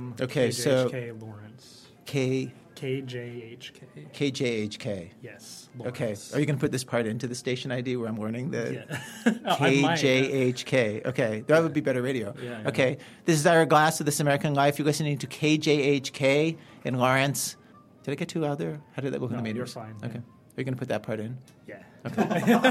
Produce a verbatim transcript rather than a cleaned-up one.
from Okay, K J so- H K Lawrence. K K J H K. K J H K. Yes. Okay. Lawrence. Are you going to put this part into the station I D where I'm learning the Yeah. Oh, I K might, J yeah. H K? Okay. That would be better radio. Yeah, yeah. Okay. This is Ira Glass of This American Life. You're listening to K J H K in Lawrence. Did I get too out there? How did that look on No, the meters? you're fine, Okay. yeah. Are you going to put that part in? Yeah. Okay.